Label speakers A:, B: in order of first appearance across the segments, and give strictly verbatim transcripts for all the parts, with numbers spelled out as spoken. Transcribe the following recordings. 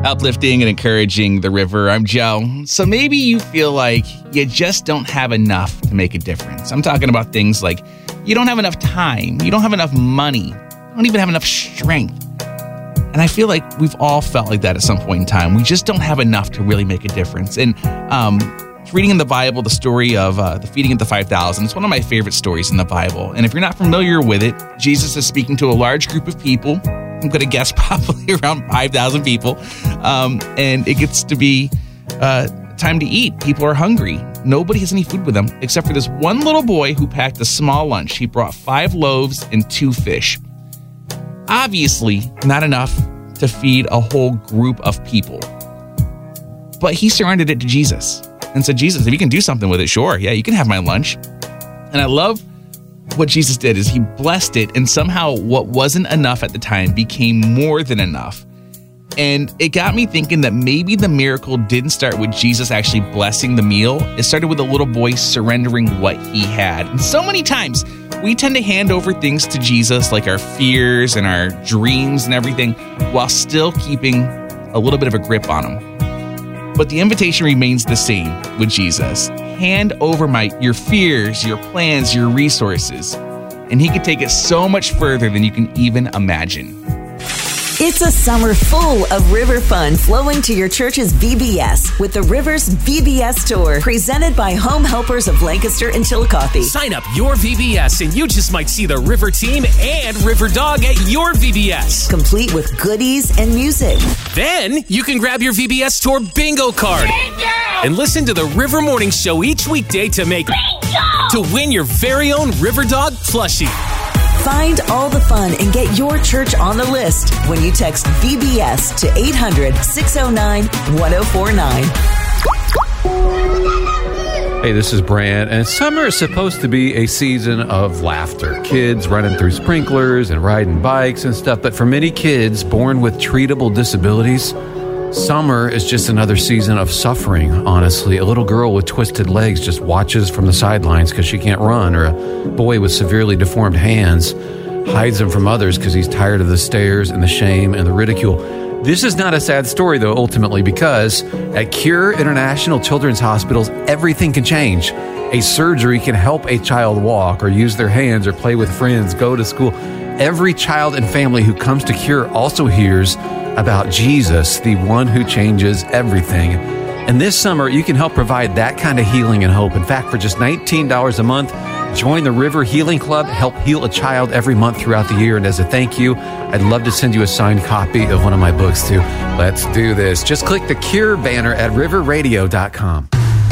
A: uplifting and encouraging the river. I'm Joe. So maybe you feel like you just don't have enough to make a difference. I'm talking about things like you don't have enough time, you don't have enough money, you don't even have enough strength. And I feel like we've all felt like that at some point in time. We just don't have enough to really make a difference. And um, reading in the Bible, the story of uh, the feeding of the five thousand, it's one of my favorite stories in the Bible. And if you're not familiar with it, Jesus is speaking to a large group of people. I'm going to guess probably around five thousand people. Um, and it gets to be uh, time to eat. People are hungry. Nobody has any food with them except for this one little boy who packed a small lunch. He brought five loaves and two fish. Obviously, not enough to feed a whole group of people. But he surrendered it to Jesus and said, Jesus, if you can do something with it, sure. Yeah, you can have my lunch. And I love what Jesus did is he blessed it, and somehow what wasn't enough at the time became more than enough. And it got me thinking that maybe the miracle didn't start with Jesus actually blessing the meal. It started with a little boy surrendering what he had. And so many times we tend to hand over things to Jesus, like our fears and our dreams and everything, while still keeping a little bit of a grip on them. But the invitation remains the same with Jesus. Hand over my your fears, your plans, your resources, and he can take it so much further than you can even imagine.
B: It's a summer full of river fun flowing to your church's V B S with the Rivers V B S Tour, presented by Home Helpers of Lancaster and Chillicothe.
C: Sign up your V B S and you just might see the River Team and River Dog at your V B S.
B: Complete with goodies and music.
C: Then you can grab your V B S Tour bingo card bingo! and listen to the River Morning Show each weekday to make bingo! to win your very own River Dog plushie.
B: Find all the fun and get your church on the list when you text V B S to eight hundred, six oh nine, one oh four nine.
D: Hey, this is Brand, and summer is supposed to be a season of laughter. Kids running through sprinklers and riding bikes and stuff, but for many kids born with treatable disabilities, summer is just another season of suffering, honestly. A little girl with twisted legs just watches from the sidelines because she can't run, or a boy with severely deformed hands hides them from others because he's tired of the stares and the shame and the ridicule. This is not a sad story, though, ultimately, because at Cure International Children's Hospitals, everything can change. A surgery can help a child walk or use their hands or play with friends, go to school. Every child and family who comes to Cure also hears about Jesus, the one who changes everything. And this summer, you can help provide that kind of healing and hope. In fact, for just nineteen dollars a month, join the River Healing Club, help heal a child every month throughout the year. And as a thank you, I'd love to send you a signed copy of one of my books too. Let's do this. Just click the Cure banner at river radio dot com.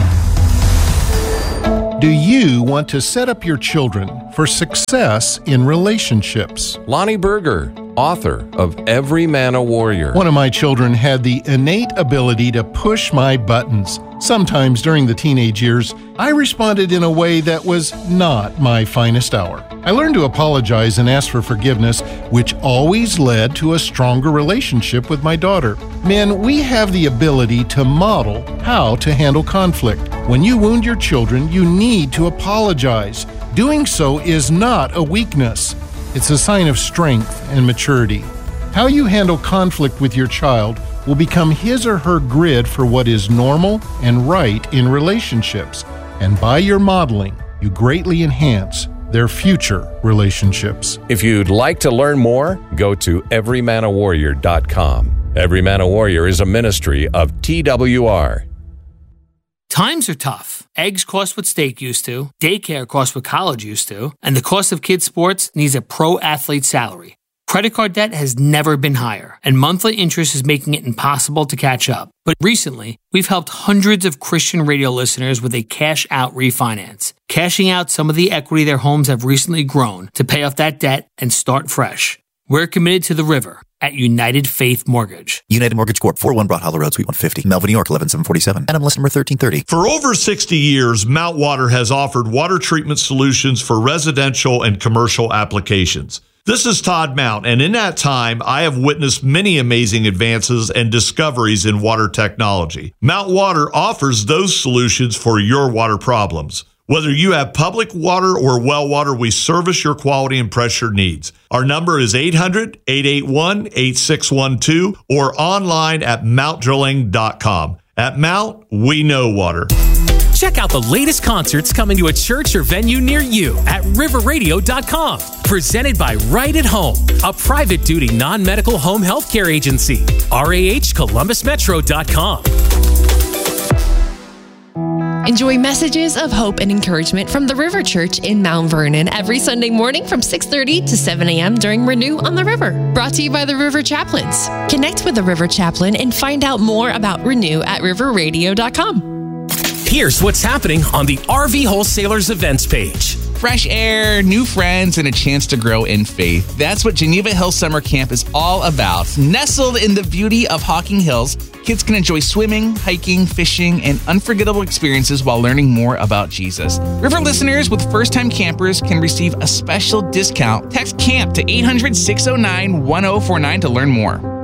E: Do you want to set up your children for success in relationships?
F: Lonnie Berger, author of Every Man a Warrior.
E: One of my children had the innate ability to push my buttons. Sometimes during the teenage years, I responded in a way that was not my finest hour. I learned to apologize and ask for forgiveness, which always led to a stronger relationship with my daughter. Men, we have the ability to model how to handle conflict. When you wound your children, you need to apologize. Doing so is not a weakness. It's a sign of strength and maturity. How you handle conflict with your child will become his or her grid for what is normal and right in relationships. And by your modeling, you greatly enhance their future relationships.
F: If you'd like to learn more, go to every man a warrior dot com. Every Man a Warrior is a ministry of T W R.
G: Times are tough. Eggs cost what steak used to, daycare costs what college used to, and the cost of kids' sports needs a pro athlete salary. Credit card debt has never been higher, and monthly interest is making it impossible to catch up. But recently, we've helped hundreds of Christian radio listeners with a cash-out refinance, cashing out some of the equity their homes have recently grown to pay off that debt and start fresh. We're committed to the river at United Faith Mortgage.
H: United Mortgage Corp, four oh one Broad Hollow Road, Suite one fifty, Melville, New York, eleven seven forty-seven. N M L S number thirteen thirty.
I: For over sixty years, Mount Water has offered water treatment solutions for residential and commercial applications. This is Todd Mount, and in that time, I have witnessed many amazing advances and discoveries in water technology. Mount Water offers those solutions for your water problems. Whether you have public water or well water, we service your quality and pressure needs. Our number is eight hundred, eight eight one, eight six one two or online at mount drilling dot com. At Mount, we know water.
C: Check out the latest concerts coming to a church or venue near you at river radio dot com. Presented by Right at Home, a private duty non-medical home health care agency. R A H Columbus Metro dot com.
J: Enjoy messages of hope and encouragement from the River Church in Mount Vernon every Sunday morning from six thirty to seven a.m. during Renew on the River. Brought to you by the River Chaplains. Connect with the River Chaplain and find out more about Renew at river radio dot com.
C: Here's what's happening on the R V Wholesalers events page.
A: Fresh air, new friends, and a chance to grow in faith. That's what Geneva Hill Summer Camp is all about. Nestled in the beauty of Hocking Hills, kids can enjoy swimming, hiking, fishing, and unforgettable experiences while learning more about Jesus. River listeners with first-time campers can receive a special discount. Text CAMP to eight hundred, six oh nine, one oh four nine to learn more.